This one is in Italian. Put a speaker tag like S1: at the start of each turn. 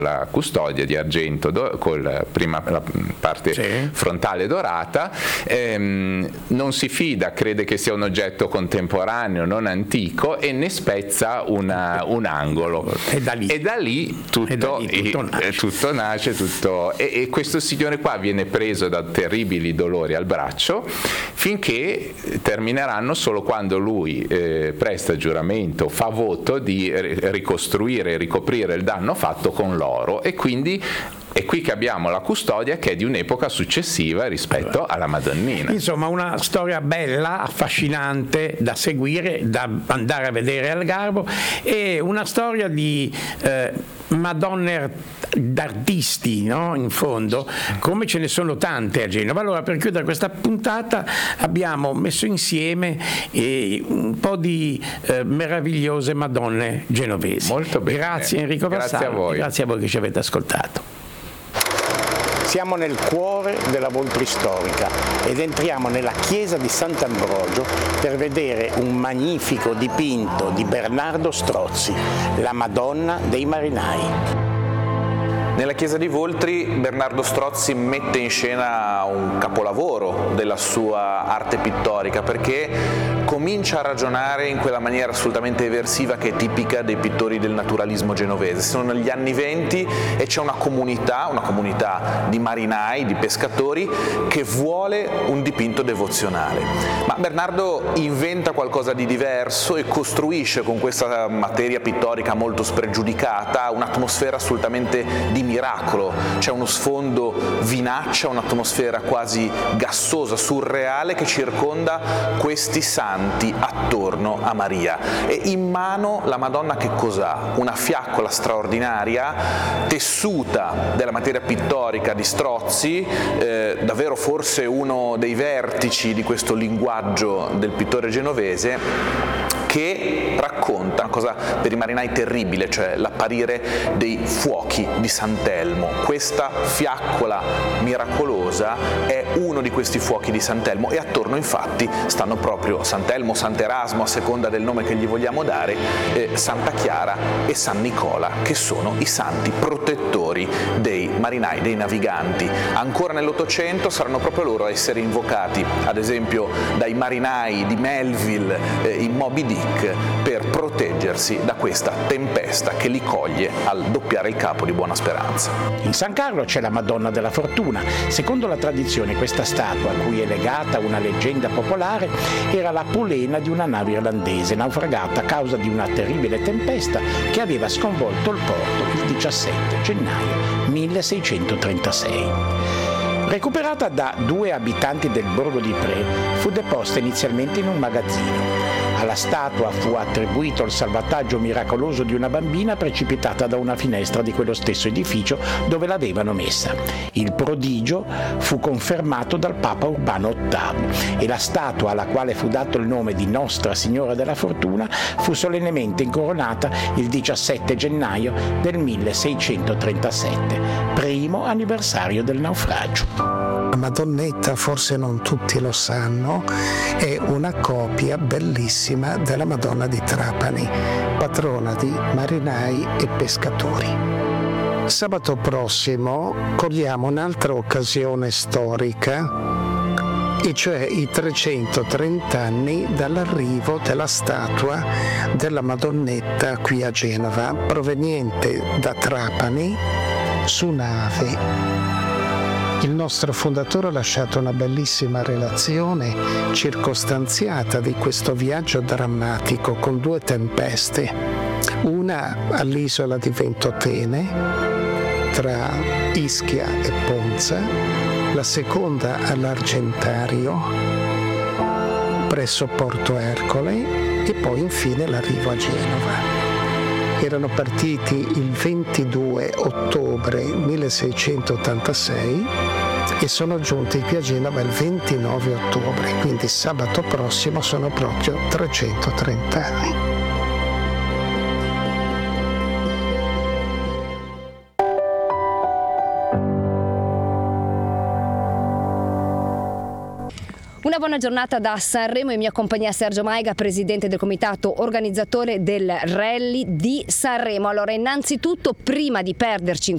S1: la custodia di argento con la parte frontale dorata, non si fida, crede che sia un oggetto contemporaneo, non antico, e ne spezza un angolo, e da lì tutto nasce. E questo signore qua viene preso da terribili dolori al braccio, finché termineranno solo quando lui presta giuramento, fa voto di ricostruire e ricoprire il danno fatto con l'oro, e quindi è qui che abbiamo la custodia, che è di un'epoca successiva rispetto alla Madonnina.
S2: Insomma, una storia bella, affascinante da seguire, da andare a vedere al Garbo, e una storia di Madonne d'artisti, no? In fondo, come ce ne sono tante a Genova. Allora, per chiudere questa puntata abbiamo messo insieme un po' di meravigliose Madonne genovesi.
S1: Molto bene.
S2: Grazie Enrico Vassallo, grazie a voi che ci avete ascoltato. Siamo nel cuore della Voltri storica ed entriamo nella chiesa di Sant'Ambrogio per vedere un magnifico dipinto di Bernardo Strozzi, la Madonna dei Marinai.
S3: Nella chiesa di Voltri Bernardo Strozzi mette in scena un capolavoro della sua arte pittorica, perché comincia a ragionare in quella maniera assolutamente eversiva che è tipica dei pittori del naturalismo genovese. Sono gli anni '20 e c'è una comunità di marinai, di pescatori, che vuole un dipinto devozionale. Ma Bernardo inventa qualcosa di diverso e costruisce con questa materia pittorica molto spregiudicata un'atmosfera assolutamente di miracolo. C'è uno sfondo vinaccia, un'atmosfera quasi gassosa, surreale, che circonda questi santi attorno a Maria. E in mano la Madonna che cos'ha? Una fiaccola straordinaria, tessuta della materia pittorica di Strozzi, davvero forse uno dei vertici di questo linguaggio del pittore genovese, che racconta una cosa per i marinai terribile, cioè l'apparire dei fuochi di Sant'Elmo. Questa fiaccola miracolosa è uno di questi fuochi di Sant'Elmo, e attorno infatti stanno proprio Sant'Elmo, Sant'Erasmo, a seconda del nome che gli vogliamo dare, Santa Chiara e San Nicola, che sono i santi protettori dei marinai, dei naviganti. Ancora nell'Ottocento saranno proprio loro a essere invocati, ad esempio dai marinai di Melville in Moby Dick, per proteggersi da questa tempesta che li coglie al doppiare il capo di Buona Speranza.
S2: In San Carlo c'è la Madonna della Fortuna. Secondo la tradizione, questa statua, a cui è legata una leggenda popolare, era la polena di una nave irlandese naufragata a causa di una terribile tempesta che aveva sconvolto il porto il 17 gennaio 1636. Recuperata da 2 abitanti del borgo di Pré, fu deposta inizialmente in un magazzino. Alla statua fu attribuito il salvataggio miracoloso di una bambina precipitata da una finestra di quello stesso edificio dove l'avevano messa. Il prodigio fu confermato dal Papa Urbano VIII e la statua, alla quale fu dato il nome di Nostra Signora della Fortuna, fu solennemente incoronata il 17 gennaio del 1637, primo anniversario del naufragio.
S4: La Madonnetta, forse non tutti lo sanno, è una copia bellissima della Madonna di Trapani, patrona di marinai e pescatori. Sabato prossimo cogliamo un'altra occasione storica, e cioè i 330 anni dall'arrivo della statua della Madonnetta qui a Genova, proveniente da Trapani su nave. Il nostro fondatore ha lasciato una bellissima relazione circostanziata di questo viaggio drammatico con 2 tempeste, una all'isola di Ventotene tra Ischia e Ponza, la seconda all'Argentario presso Porto Ercole e poi infine l'arrivo a Genova. Erano partiti il 22 ottobre 1686 e sono giunti qui a Genova il 29 ottobre, quindi sabato prossimo sono proprio 330 anni.
S5: Una buona giornata da Sanremo, in mia compagnia Sergio Maiga, presidente del comitato organizzatore del Rally di Sanremo. Allora, innanzitutto, prima di perderci in